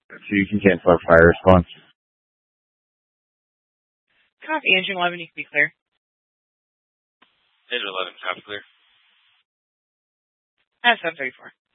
So you can cancel our fire response. Copy, engine 11, you can be clear. Engine 11, copy clear. 734.